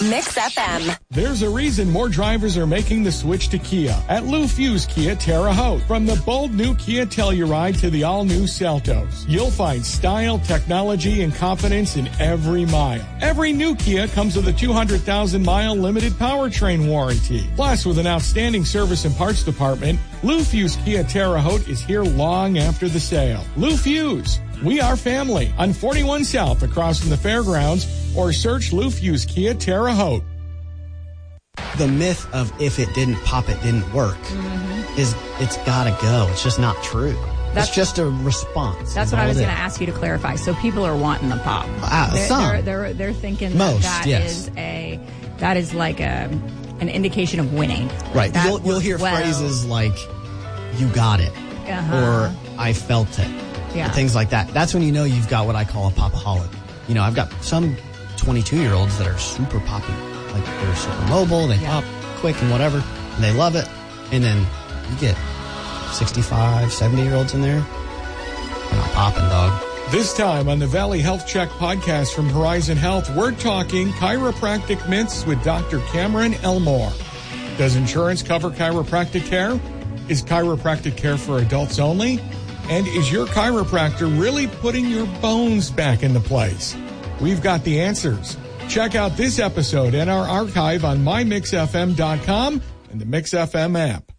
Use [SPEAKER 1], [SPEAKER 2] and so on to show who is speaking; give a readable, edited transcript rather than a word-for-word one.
[SPEAKER 1] Mix FM.
[SPEAKER 2] There's a reason more drivers are making the switch to Kia at Lou Fusz Kia Terre Haute. From the bold new Kia Telluride to the all-new Seltos, you'll find style, technology, and confidence in every mile. Every new Kia comes with a 200,000-mile limited powertrain warranty. Plus, with an outstanding service and parts department, Lou Fusz Kia Terre Haute is here long after the sale. Lou Fusz. We are family on 41 South across from the fairgrounds, or search Lou Fusz Kia Terre Haute.
[SPEAKER 3] The myth of if it didn't pop, it didn't work is it's got to go. It's just not true. It's just a response.
[SPEAKER 4] That's what I was going to ask you to clarify. So people are wanting the pop. They're thinking that is like an indication of winning.
[SPEAKER 3] Right. You'll hear phrases like, you got it, or I felt it. Yeah. Things like that. That's when you know you've got what I call a popaholic. You know, I've got some 22-year-olds that are super poppy. Like, they're super mobile, they pop quick and whatever, and they love it. And then you get 65, 70-year-olds in there. They're not popping, dog.
[SPEAKER 2] This time on the Valley Health Check podcast from Horizon Health, we're talking chiropractic myths with Dr. Cameron Elmore. Does insurance cover chiropractic care? Is chiropractic care for adults only? And is your chiropractor really putting your bones back into place? We've got the answers. Check out this episode and our archive on mymixfm.com and the Mix FM app.